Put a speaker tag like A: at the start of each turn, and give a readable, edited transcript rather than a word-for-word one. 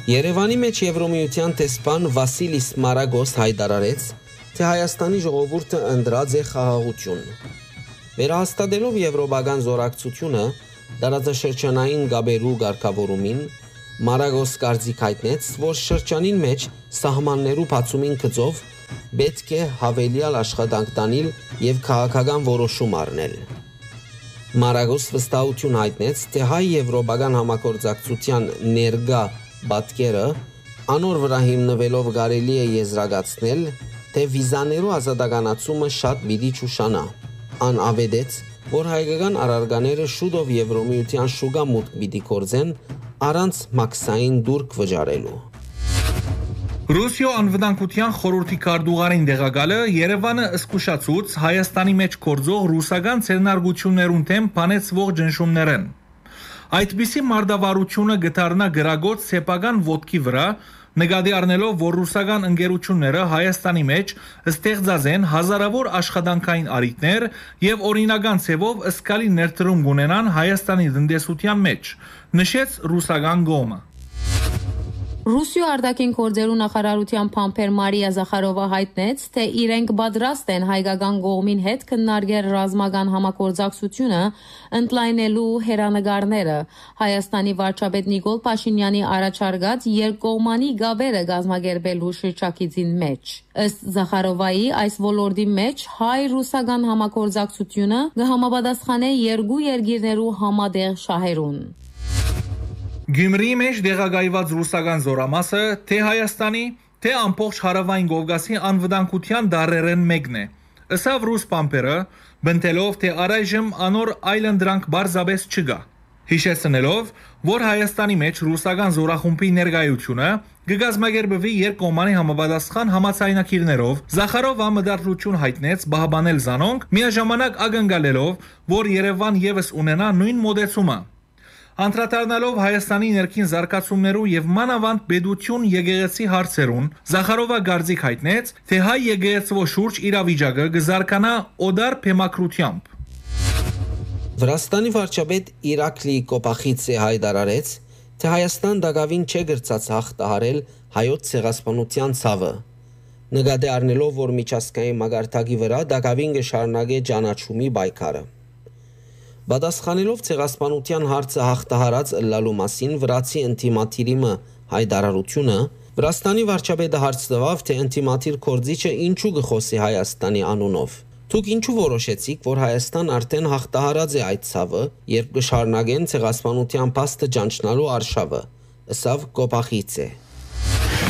A: Երևանի մեջ Եվրոմիության տեսփան Վասիլիս Մարագոս հայտարարեց, թե Հայաստանի ժողովուրդը ընտրած է խաղաղություն։ Վերահաստատելով եվրոպական զորակցությունը տարածաշրջանային գաբերու ղեկավարումին, Մարագոս կարծիք հայտնեց, որ շրջանին մեջ սահմաններու բացումին գծով պետք է հավելյալ աշխատանք տանել եւ քաղաքական որոշում առնել։ Մարագոս վստահություն հայտնեց, թե հայ-եվրոպական համագործակցության ներկա պատկերը անոր վրա հիմնվելով կարելի է եզրակացնել, թե վիզաներու ազատականացումը շատ պիտի չուշանա։ Ան ավետեց, որ հայկական առարկաները շուտով Եվրոմիության շուկա մուտք պիտի կորձեն առանց մաքսային դուրք վճարելու։
B: Ռուսիո անվտանգության խորհրդի քարտուղարին դեղակալը Երևանը զսկուշացուց Հայաստանի մեջ կորձող ռուսական ցերնարգություններուն թեմ բանեցվող ճնշումներն։ Այդպիսի մարտավարությունը գտարնա գրագոց սեփական ոտքի վրա, նկատի առնելով, որ ռուսական ընկերությունները Հայաստանի մեջ ստեղծած են հազարավոր աշխատանքային առիթներ եւ օրինական ցևով ըսկալի ներդրում կունենան Հայաստանի տնտեսության մեջ, նշեց ռուսական կողմը։
C: Ռուսիո արտաքին գործերու նախարարության փամփեր Մարիա Զախարովա հայտնեց, թե իրենք պատրաստ են հայկական կողմին հետ քննարկել ռազմական համագործակցությունը ընդլայնելու հերանեկարները։ Հայաստանի վարչապետ Նիկոլ Փաշինյանի առաջարկած երկկողմանի գաբերը կազմակերպելու շրջակիցին մեջ։ Ըստ Զախարովայի, այս ոլորտի մեջ հայ-ռուսական համագործակցությունը կհամապատասխանե երկու երկիրներու համատեղ շահերուն։
B: Գյումրիի մեջ դեղագայված ռուսական զորամասը թե Հայաստանի, թե ամբողջ հարավային Կովկասի անվտանգության դարերեն մեկն է։ Ըսավ ռուս պամպերը, բնտելով, թե առայժմ անոր այլընտրանք բարձաբես չկա։ Հիշեցնելով, որ Հայաստանի մեջ ռուսական զորախումբի ներկայությունը կգազմագերբվի երկկողմանի համապատասխան համաձայնագիրներով, Զախարովը մտադրություն հայտնեց բահբանել զանոնք, միաժամանակ ակնկալելով, որ Երևան եւս ունենա նույն մոդեցումը։ Անդրադառնալով Հայաստանի ներքին զարգացումներու եւ մանավանդ պետություն եկեղեցի հարցերուն, Զախարովը կարծիք հայտնեց, թե հայ եկեղեցվո շուրջ իրավիճակը կզարգանա օդար փեմակրությամբ։
A: Վրաստանի վարչապետ Իրակլի Կոպախիցը հայտարարեց, թե Հայաստան դակավին չէ գրծած հաղթահարել հայոց ցեղասպանության ցավը։ Նկատի առնելով, որ միջազգային մագարտակի վրա դակավին կշարունակե ճանաչումի պայքարը։ Պատասխանելով ցեղասպանության հարցը հաղթահարած ըլլալու մասին վրացի ինտիմատիրիմը հայտարարությունը, Վրաստանի վարչապետը հարց տվավ, թե ինտիմատիր կորձիչը ինչու կխոսի Հայաստանի անունով։ Դուք ինչու որոշեցիք, որ Հայաստան արդեն հաղթահարած է այդ ցավը, երբ կշարունակեն ցեղասպանության փաստը ճանչնալու արշավը, ըսավ Կոպախիցը։